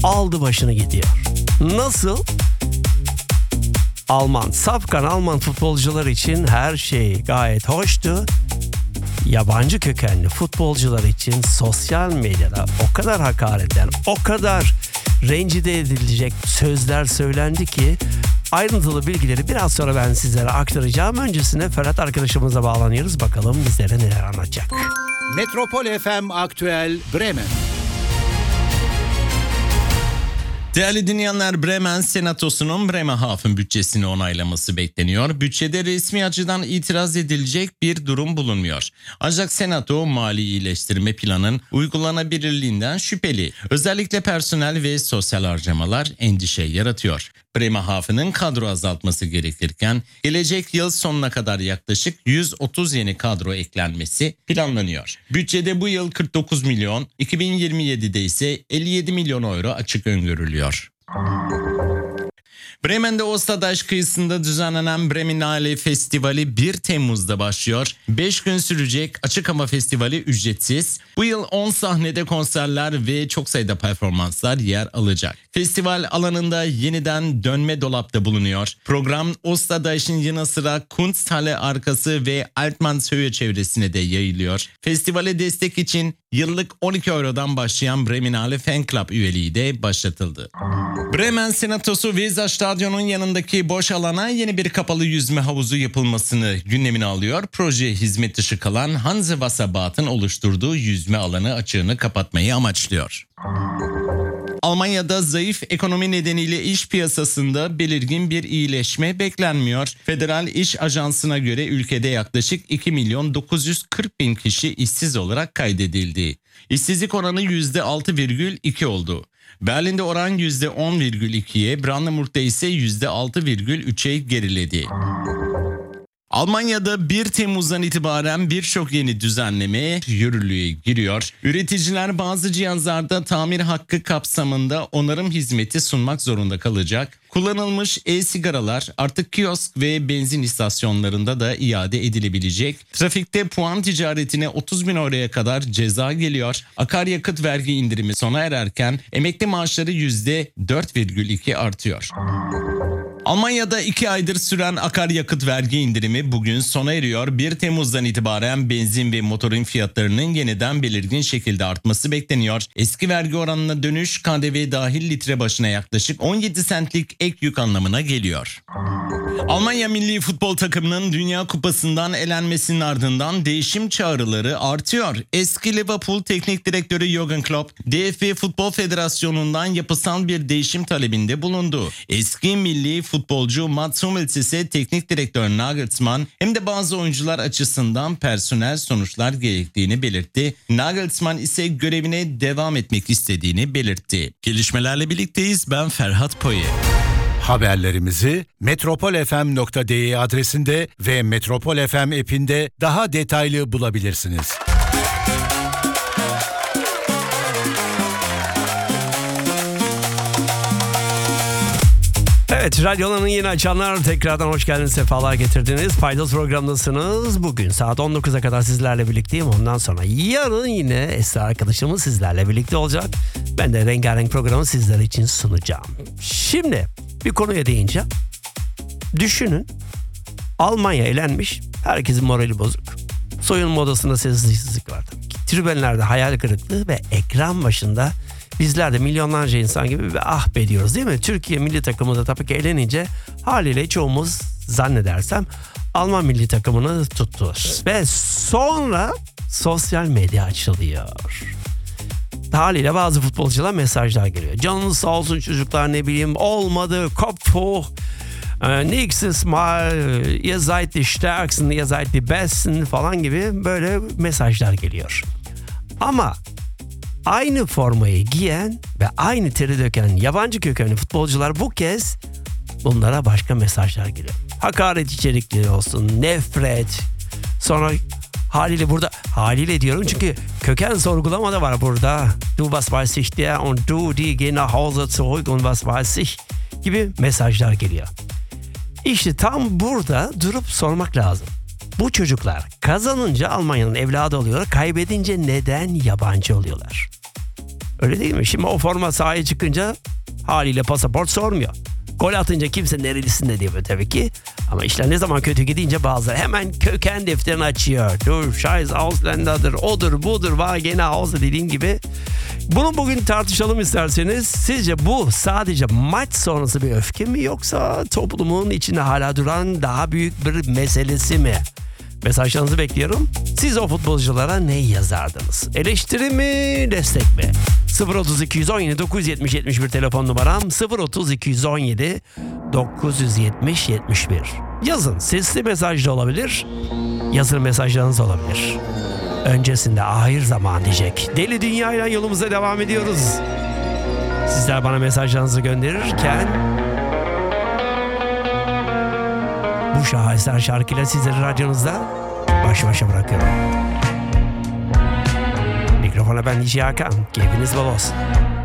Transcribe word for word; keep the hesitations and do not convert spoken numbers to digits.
aldı başını gidiyor. Nasıl? Alman, safkan Alman futbolcular için her şey gayet hoştu. Yabancı kökenli futbolcular için sosyal medyada o kadar hakaretler, o kadar rencide edilecek sözler söylendi ki ayrıntılı bilgileri biraz sonra ben sizlere aktaracağım. Öncesinde Ferhat arkadaşımıza bağlanıyoruz. Bakalım bizlere neler anlatacak. Metropol F M Aktüel Bremen. Değerli dinleyenler, Bremen Senatosu'nun Bremerhaven bütçesini onaylaması bekleniyor. Bütçede resmi açıdan itiraz edilecek bir durum bulunmuyor. Ancak Senato mali iyileştirme planının uygulanabilirliğinden şüpheli. Özellikle personel ve sosyal harcamalar endişe yaratıyor. Bremerhaven'ın kadro azaltması gerekirken gelecek yıl sonuna kadar yaklaşık yüz otuz yeni kadro eklenmesi planlanıyor. Bütçede bu yıl kırk dokuz milyon, iki bin yirmi yedide ise elli yedi milyon euro açık öngörülüyor. Bremen'de Ostadaş kıyısında düzenlenen Breminale Festivali bir Temmuz'da başlıyor. beş gün sürecek açık hava festivali ücretsiz. Bu yıl on sahnede konserler ve çok sayıda performanslar yer alacak. Festival alanında yeniden dönme dolapta bulunuyor. Program Ostadaş'ın yanı sıra Kunsthalle arkası ve Altmanshöhe çevresine de yayılıyor. Festivale destek için yıllık on iki eurodan başlayan Breminale Fan Club üyeliği de başlatıldı. Bremen Senatosu Weser Stadyum'un yanındaki boş alana yeni bir kapalı yüzme havuzu yapılmasını gündemine alıyor. Proje hizmet dışı kalan Hansewasserbad'ın oluşturduğu yüzme alanı açığını kapatmayı amaçlıyor. Almanya'da zayıf ekonomi nedeniyle iş piyasasında belirgin bir iyileşme beklenmiyor. Federal İş Ajansı'na göre ülkede yaklaşık iki milyon dokuz yüz kırk bin kişi işsiz olarak kaydedildi. İşsizlik oranı yüzde altı virgül iki oldu. Berlin'de oran yüzde on virgül ikiye, Brandenburg'da ise yüzde altı virgül üçe geriledi. Almanya'da bir Temmuz'dan itibaren birçok yeni düzenleme yürürlüğe giriyor. Üreticiler bazı cihazlarda tamir hakkı kapsamında onarım hizmeti sunmak zorunda kalacak. Kullanılmış e-sigaralar artık kiosk ve benzin istasyonlarında da iade edilebilecek. Trafikte puan ticaretine otuz bin euroya kadar ceza geliyor. Akaryakıt vergi indirimi sona ererken emekli maaşları yüzde dört virgül iki artıyor. Almanya'da iki aydır süren akaryakıt vergi indirimi bugün sona eriyor. bir Temmuz'dan itibaren benzin ve motorin fiyatlarının yeniden belirgin şekilde artması bekleniyor. Eski vergi oranına dönüş K D V dahil litre başına yaklaşık on yedi centlik ek yük anlamına geliyor. Almanya milli futbol takımının Dünya Kupası'ndan elenmesinin ardından değişim çağrıları artıyor. Eski Liverpool Teknik Direktörü Jürgen Klopp, D F B Futbol Federasyonu'ndan yapısal bir değişim talebinde bulundu. Eski milli futbolcu Mats Hummels ise teknik direktör Nagelsmann hem de bazı oyuncular açısından personel sonuçlar gerektiğini belirtti. Nagelsmann ise görevine devam etmek istediğini belirtti. Gelişmelerle birlikteyiz. Ben Ferhat Poye. Haberlerimizi metropol f m nokta d e adresinde ve Metropol F M app'inde daha detaylı bulabilirsiniz. Evet, radyolarının yeni açanlar tekrardan hoş geldiniz, sefalar getirdiniz. Paydos programdasınız. Bugün saat on dokuza kadar sizlerle birlikteyim. Ondan sonra yarın yine Esra arkadaşımız sizlerle birlikte olacak. Ben de rengarenk programı sizler için sunacağım. Şimdi bir konuya değineceğim. Düşünün, Almanya elenmiş, herkesin morali bozuk. Soyunma odasında sessizlik var tabii ki. Tribünlerde hayal kırıklığı ve ekran başında bizler de milyonlarca insan gibi bir ah be diyoruz, değil mi? Türkiye milli takımı da tabii ki elenince haliyle çoğumuz zannedersem Alman milli takımını tuttu. Ve sonra sosyal medya açılıyor. Haliyle bazı futbolcular mesajlar geliyor. Canınız sağ olsun çocuklar, ne bileyim olmadı, Kopf hoch, nächstes Mal, ihr seid die Stärksten, ihr seid die Besten falan gibi böyle mesajlar geliyor. Ama aynı formayı giyen ve aynı teri döken yabancı kökenli futbolcular bu kez bunlara başka mesajlar geliyor. Hakaret içerikleri olsun, nefret. Sonra haliyle burada, haliyle diyorum çünkü köken sorgulama da var burada. Du was weiß ich der und du die gehen nach Hause zurück und was weiß ich gibi mesajlar geliyor. İşte tam burada durup sormak lazım. Bu çocuklar kazanınca Almanya'nın evladı oluyor, kaybedince neden yabancı oluyorlar? Öyle değil mi? Şimdi o forma sahaya çıkınca haliyle pasaport sormuyor. Gol atınca kimse nerelisin de diyor tabii ki. Ama işler ne zaman kötü gidince bazıları hemen köken defterini açıyor. Dur, Scheiß Ausländer'dır, odur, budur, var gene Hause dediğin gibi. Bunu bugün tartışalım isterseniz. Sizce bu sadece maç sonrası bir öfke mi, yoksa toplumun içinde hala duran daha büyük bir meselesi mi? Mesajlarınızı bekliyorum. Siz o futbolculara ne yazardınız? Eleştiri mi, destek mi? sıfır otuz iki yüz on yedi dokuz yüz yetmiş yetmiş bir telefon numaram. sıfır otuz iki yüz on yedi dokuz yüz yetmiş yetmiş bir. Yazın. Sesli mesaj da olabilir. Yazılı mesajlarınız olabilir. Öncesinde ahir zaman diyecek. Deli Dünya'yla yolumuza devam ediyoruz. Sizler bana mesajlarınızı gönderirken bu şaheser şarkıyla sizleri radyonuzda baş başa bırakıyorum. Mikrofona ben D J Hakan. Keyfiniz bol olsun.